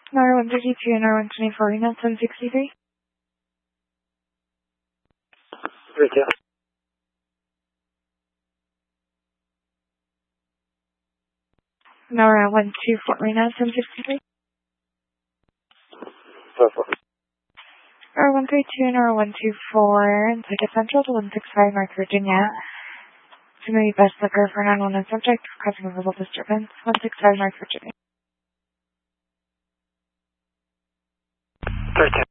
NR 132, NR 124, Reno 763. 32. NR 124, Reno 763. 44. NR 132, NR 124, and Ticket Central to 165 North Virginia. To maybe best liquor for 911 subject causing a verbal disturbance. 165 North Virginia. 32.